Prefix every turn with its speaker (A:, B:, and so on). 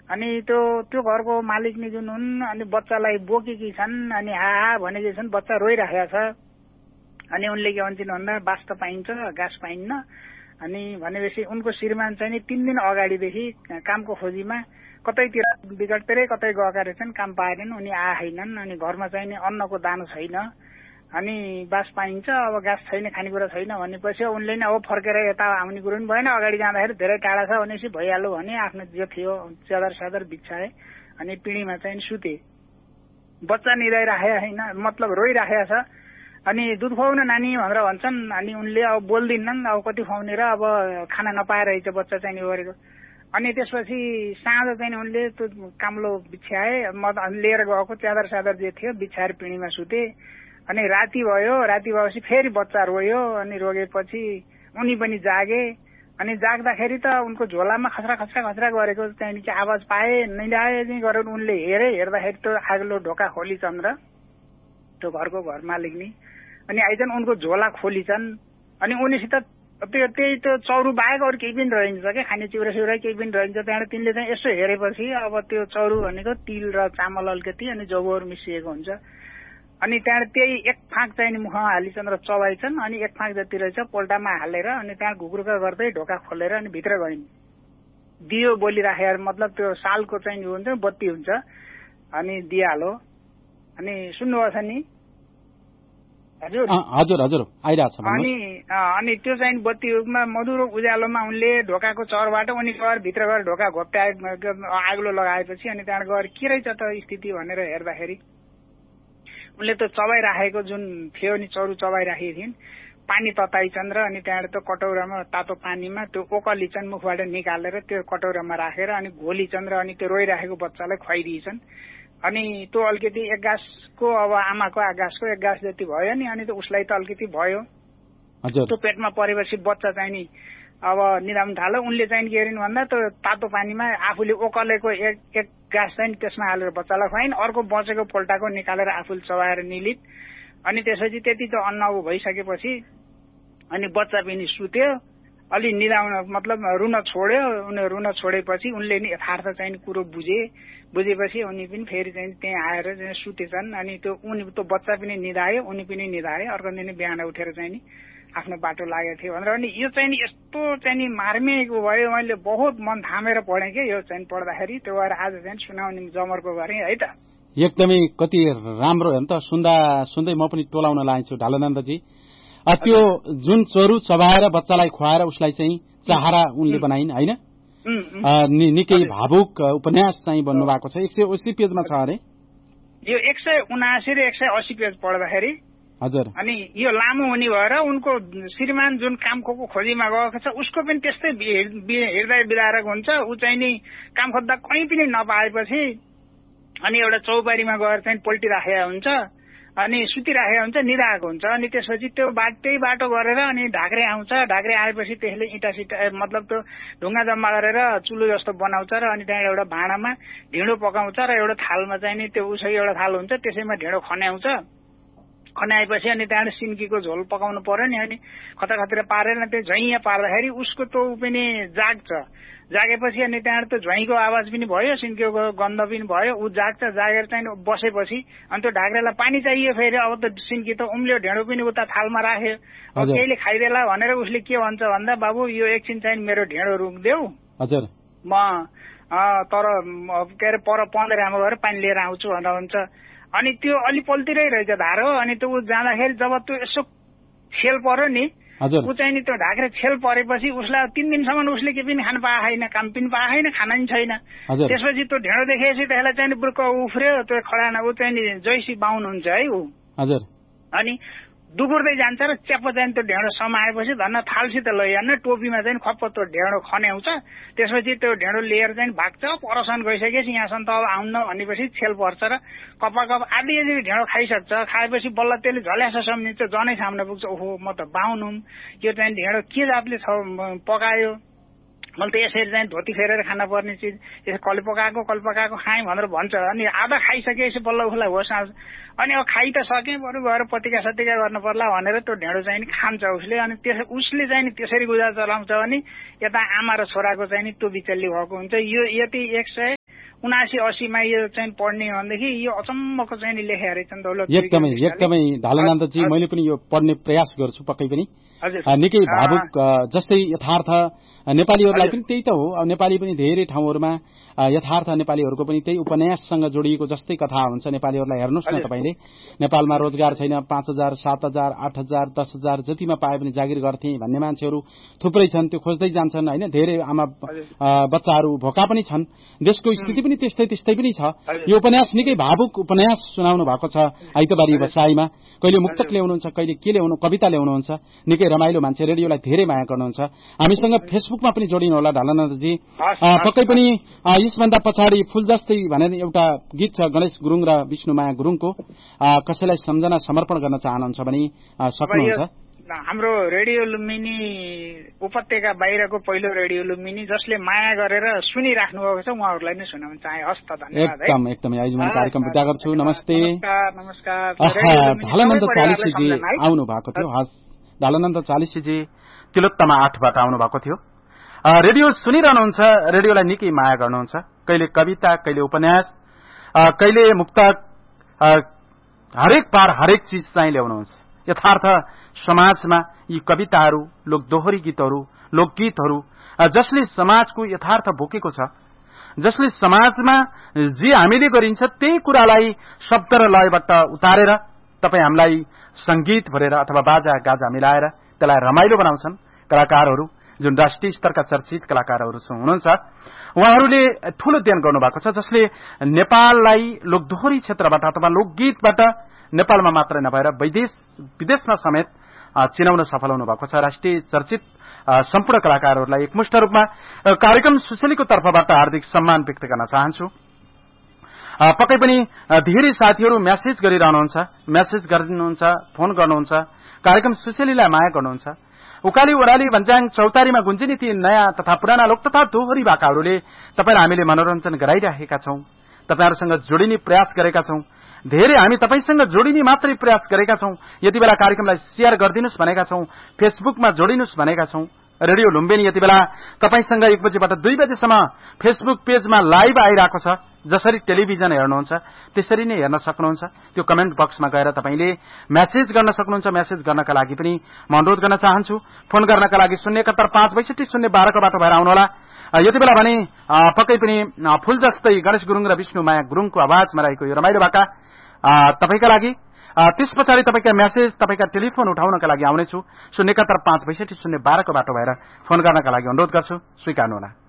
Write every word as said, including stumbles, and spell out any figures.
A: अनि त्यो त्यो घरको मालिकनी जुन हुन् अनि बच्चालाई बोकेकी छन् अनि हा भनेकी छन्, बच्चा रोइरहेको छ। अनि उनले के भन्छन् भन्दा बास त पाइन्छ, घाँस पाइन्न। अनि भनेपछि उनको श्रीमान चाहिँ नि तीन दिन अगाडिदेखि कामको खोजीमा कतैतिर बिगटतिरै कतै गएका रहेछन्, काम पाएनन्, उनी आएनन्। अनि घरमा चाहिँ नि अन्नको दानो छैन, अनि बास पाइन्छ, अब घाँस छैन, खानेकुरा छैन भनेपछि उनले नि अब फर्केर यता आउने कुरो पनि भएन, अगाडि जाँदाखेरि धेरै टाढा छ भनेपछि भइहाल्यो भने आफ्नो जो थियो च्यादर स्यादर बिछाए अनि पिँढीमा चाहिँ सुते। बच्चा निदाइराखेको छैन, मतलब रोइराखेको छ। अनि दुध खुवाउन नानी भनेर भन्छन्, अनि उनले अब बोल्दिनन्, अब कति खुवाउने र अब खाना नपाएर बच्चा चाहिँ गरेको। अनि त्यसपछि साँझ चाहिँ उनले त्यो काम्लो बिछ्याए, म लिएर गएको च्यादर स्यादर जे थियो बिछाएर पिँढीमा सुते। अनि राति भयो, राति भएपछि फेरि बच्चा रोयो। अनि रोगेपछि उनी पनि जागे। अनि जाग्दाखेरि त उनको झोलामा खसरा खसरा खसरा गरेको चाहिँ के आवाज पाए, निदाए चाहिँ गरेर उनले हेरे। हेर्दाखेरि त्यो आग्लो ढोका खोलिछन् र त्यो घरको घर मालिक नि अनि आइजन उनको झोला खोलिछन्। अनि उनीसित त्यो त्यही त्यो चौरू बाहेक अरू केही पनि रहन्छ क्या, खाने चिउरा सिउरा केही पनि रहन्छ। त्यहाँबाट तिनले चाहिँ यसो हेरेपछि अब त्यो चौरू भनेको तिल र चामल अलिकति अनि जौहरू मिसिएको हुन्छ। अनि त्यहाँबाट त्यही एक फाँक चाहिँ मुखमा हालिछन् र चबाइछन्। अनि एक फाँक जति रहेछ पोल्टामा हालेर अनि त्यहाँ घुक्रुका गर्दै ढोका खोलेर अनि भित्र गइन्। दियो बोलिराखेर मतलब त्यो सालको चाहिँ हुन्छ बत्ती हुन्छ, अनि दिइहालो। अनि सुन्नुभएको छ नि हजुर?
B: हजुर हजुर आइरहेछ।
A: अनि अनि त्यो चाहिँ बत्तीमा मधुरो उज्यालोमा उनले ढोकाको चरबाट उनी गएर भित्र गएर ढोका घोप्ट्याए, आग्लो लगाएपछि अनि त्यहाँ गएर के रहेछ त स्थिति भनेर हेर्दाखेरि उनले त चबाइराखेको जुन थियो नि चौरू चबाइराखेकी थिइन्, पानी तताइछन् र अनि त्यहाँबाट त्यो कटौरामा तातो पानीमा त्यो ओकलिछन्, मुखबाट निकालेर त्यो कटौरामा राखेर अनि घोलिछन् र अनि त्यो रोइराखेको बच्चालाई खुवाइदिएछन्। अनि त्यो अलिकति एक गाँसको अब आमाको गाँसको एक गाँस जति भयो नि, अनि त उसलाई त अलिकति भयो। त्यो पेटमा परेपछि बच्चा चाहिँ नि अब निदाउन थाल्यो। उनले चाहिँ के गरिन् भन्दा त्यो तातो पानीमा आफूले ओकलेको एक एक गाँस चाहिँ त्यसमा हालेर बच्चालाई खुवाइन्, अर्को बचेको पोल्टाको निकालेर आफूले चबाएर निलिन्। अनि त्यसपछि त्यति त अन्न भइसकेपछि अनि बच्चा पनि सुत्यो, अलि निदाउन मतलब रुन छोड्यो। उनी रुन छोडेपछि उनले नि यथार्थ चाहिँ कुरो बुझे। बुझेपछि उनी पनि फेरि चाहिँ त्यहाँ आएर चाहिँ सुतेछन्। अनि त्यो उनी त्यो बच्चा पनि निदायो, उनी पनि निदाए। अर्को दिन बिहान उठेर चाहिँ नि आफ्नो बाटो लागेको थियो भनेर। अनि यो चाहिँ नि यस्तो चाहिँ नि मार्मिक भयो, मैले बहुत मन थामेर पढेँ कि यो चाहिँ पढ्दाखेरि। त्यो भएर आज चाहिँ सुनाउने जमर्को गरेँ है त।
B: एकदमै कति राम्रो हो नि त। सुन्दा सुन्दै म पनि टोलाउन लागेछु ढालनन्दजी। त्यो जुन चोरू चबाएर बच्चालाई खुवाएर उसलाई चाहिँ चाहरा उनले बनाइन् होइन, निकै भावुक उपन्यास चाहिँ बन्नु भएको छ। एक सय अस्सी पेजमा छ अरे
A: यो, एक सय उनासी र एक सय अस्सी पेज पढ्दाखेरि।
B: हजुर।
A: अनि यो लामो हुने भएर उनको श्रीमान जुन कामको खोजीमा गएको छ उसको पनि त्यस्तै हृदय विदारक हुन्छ। ऊ चाहिँ नि काम खोज्दा कहीँ पनि नपाएपछि अनि एउटा चौबारीमा गएर चाहिँ पल्टिराखेको हुन्छ, अनि सुतिराखेको हुन्छ, निदाएको हुन्छ। अनि त्यसपछि त्यो बाटो त्यही बाटो गरेर अनि ढाक्रे आउँछ। ढाक्रे आएपछि त्यसले इँटा सिटा मतलब त्यो ढुङ्गा जम्मा गरेर चुलो जस्तो बनाउँछ र अनि त्यहाँ एउटा भाँडामा ढिँडो पकाउँछ र एउटा थालमा चाहिँ नि त्यो उसै एउटा थाल हुन्छ, त्यसैमा ढिँडो खन्याउँछ। खन्याएपछि अनि त्यहाँबाट सिन्कीको झोल पकाउनु पर्यो नि। अनि खतरा खतरा पारेर त्यो झैँ पार्दाखेरि उसको त्यो पनि जाग्छ। जागेपछि अनि त्यहाँबाट त्यो झैँको आवाज पनि भयो, सिन्कीको गन्ध पनि भयो। ऊ जाग्छ, जागेर चाहिँ बसेपछि अनि त्यो ढाक्रेलाई पानी चाहियो फेरि। अब त सिन्की त उम्ल्यो, ढेँडो पनि उता थालमा राख्यो। अब केहीले खाइदेला भनेर उसले के भन्छ भन्दा, बाबु यो एकछिन चाहिँ मेरो ढेँडो रुक्देऊ,
B: हजुर
A: म तर के अरे पर पन्ध्रमा गएर पानी लिएर आउँछु भनेर भन्छ। अनि त्यो अलि पल्तिरै रहेछ धारो। अनि त्यो ऊ जाँदाखेरि जब त्यो यसो छेल पर्यो नि, ऊ चाहिँ नि त्यो ढाक्रे छेल परेपछि उसलाई तीन दिनसम्म उसले के पनि खान पाएको छैन, काम पनि पाएको छैन, खाना पनि छैन। त्यसपछि त्यो ढेँडो देखेपछि त्यसलाई चाहिँ बुर्क उफ्रियो। त्यो खडा ऊ चाहिँ नि जैसी बाहुन हुन्छ है ऊ।
B: हजुर।
A: अनि दुगुर्दै जान्छ र च्याप्प चाहिँ त्यो ढेँडो समाएपछि धन्न थालसित लैजान्न, टोपीमा चाहिँ खप्प त्यो ढेँडो खन्याउँछ। त्यसपछि त्यो ढेँडो लिएर चाहिँ भाग्छ। परसन गइसकेपछि यहाँसम्म त अब आउन्न भनेपछि छेल पर्छ र कपा कप आधी आधी ढेँडो खाइसक्छ। खाएपछि बल्ल त्यसले झल्यास सम्झिन्छ, जनै सामने पुग्छ, ओहो म त बाहुन हुँ, यो चाहिँ ढेँडो के जातले छ पकायो, मैले त यसरी चाहिँ धोती फेरेर खान पर्ने चिज, यसो कल पकाएको कल पकाएको खाएँ भनेर भन्छ। अनि आधा खाइसकेपछि बल्ल उसलाई होस आउँछ। अनि अब खाइ त सकेँ, बरु गएर पतिका सतिका गर्न पर्ला भनेर त्यो ढेँडो चाहिँ नि खान्छ उसले। अनि त्यस उसले चाहिँ नि त्यसरी गुजारा चलाउँछ भने यता आमा र छोराको चाहिँ नि त्यो बिचल्ली भएको हुन्छ। यो यति एक सय उनासी अस्सीमा यो चाहिँ पढ्ने भनेदेखि यो अचम्मको चाहिँ लेखे रहेछन् दौलत
B: एकदमै एकदमै ढालनन्दजी मैले पनि यो पढ्ने प्रयास गर्छु पक्कै पनि निकै भावुक जस्तै यथार्थ नेपालीहरूलाई पनि त्यही त हो नेपाली पनि धेरै ठाउँहरूमा यथार्थ नेपालीहरूको पनि त्यही उपन्याससँग जोडिएको जस्तै कथा हुन्छ नेपालीहरूलाई हेर्नुहोस् न तपाईँले नेपालमा रोजगार छैन पाँच हजार सात हजार आठ हजार दस हजार जतिमा पाए पनि जागिर गर्थे भन्ने मान्छेहरू थुप्रै छन् त्यो खोज्दै जान्छन् होइन धेरै आमा बच्चाहरू भोका पनि छन् देशको स्थिति पनि त्यस्तै त्यस्तै पनि छ यो उपन्यास निकै भावुक उपन्यास सुनाउनु भएको छ आइतबारी बसाईमा कहिले मुक्तक ल्याउनुहुन्छ कहिले के ल्याउनु कविता ल्याउनुहुन्छ निकै रमाइलो मान्छे रेडियोलाई धेरै माया गर्नुहुन्छ हामीसँग फेसबुकमा पनि जोडिनु होला ढालनन्दजी पक्कै पनि यसभन्दा पछाडि फूल जस्तै भनेर एउटा गीत छ गणेश गुरुङ र विष्णुमाया गुरुङको कसैलाई सम्झना समर्पण गर्न चाहनुहुन्छ भने सक्नुहुन्छ
A: हाम्रो रेडियो लुम्बिनी उपत्यका बाहिरको पहिलो रेडियो लुम्बिनी जसले माया गरेर सुनिराख्नु भएको छ उहाँहरूलाई नै सुनाउन चाहे हस् त धन्यवाद
B: एकदम एकदमै आज म कार्यक्रम बिदा गर्छु नमस्ते
A: नमस्कार
B: ढालनन्द चालिसीजी आउनु भएको थियो हस् ढालनन्द चालिसीजी तिलोत्तमा आठबाट आउनु भएको थियो रेडियो सुनिरहनुहुन्छ रेडियोलाई निकै माया गर्नुहुन्छ कहिले कविता कहिले उपन्यास कहिले मुक्तक हरेक पार हरेक चीज चाहिँ ल्याउनुहुन्छ यथार्थ समाजमा यी कविताहरू लोकदोहोरी गीतहरू लोकगीतहरू जसले समाजको यथार्थ बोकेको छ जसले समाजमा जे हामीले गरिन्छ त्यही कुरालाई शब्द र लयबाट उतारेर तपाईँ हामीलाई संगीत भरेर अथवा बाजा गाजा मिलाएर त्यसलाई रमाइलो बनाउँछन् कलाकारहरू जुन राष्ट्रिय स्तरका चर्चित कलाकारहरू हुनुहुन्छ उहाँहरूले ठूलो अध्ययन गर्नुभएको छ जसले नेपाललाई लोकदोहोरी क्षेत्रबाट अथवा लोकगीतबाट नेपालमा मात्र नभएर विदेश विदेशमा समेत चिनाउन सफल हुनु भएको छ राष्ट्रिय चर्चित सम्पूर्ण कलाकारहरूलाई एकमुष्ट रूपमा कार्यक्रम सुशेलीको तर्फबाट हार्दिक सम्मान व्यक्त गर्न चाहन्छु पक्कै पनि धेरै साथीहरू मेसेज गरिरहनुहुन्छ मेसेज गर्नुहुन्छ फोन गर्नुहुन्छ कार्यक्रम सुशेलीलाई माया गर्नुहुन्छ उकाली ओराली भन्ज्याङ चौतारीमा गुन्जिने ती नयाँ तथा पुराना लोक तथा दोहोरी भाकाहरूले तपाईलाई हामीले मनोरञ्जन गराइरहेका छौं तपाईहरूसँग जोडिने प्रयास गरेका छौं धेरै हामी तपाईसँग जोडिने मात्रै प्रयास गरेका छौं यति बेला कार्यक्रमलाई शेयर गरिदिनुस् भनेका छौं फेसबुकमा जोडिनुस् भनेका छौं रेडियो लुम्बिनी यति बेला तपाईसँग एक बजेबाट दुई बजेसम्म फेसबुक पेजमा लाइभ आइरहेको छ जसरी टेलिभिजन हेर्नुहुन्छ त्यसरी नै हेर्न सक्नुहुन्छ त्यो कमेन्ट बक्समा गएर तपाईले मेसेज गर्न सक्नुहुन्छ मेसेज गर्नका लागि पनि म अनुरोध गर्न चाहन्छु फोन गर्नका लागि शून्य एकहत्तर पाँच बैसठी शून्य बाह्र को बाटो भएर आउनुहोला यति बेला भने पक्कै पनि फूल जस्तै गणेश गुरुङ र विष्णुमाया गुरुङको आवाजमा रहेको यो रमाइलो भाका तपाईका लागि त्यस पछाडि तपाईका मेसेज तपाईका टेलिफोन उठाउनका लागि आउनेछु शून्य एकहत्तर पाँच बैसठी शून्य बाह्र को बाटो भएर फोन गर्नका लागि अनुरोध गर्छु स्वीकार्नुहोला।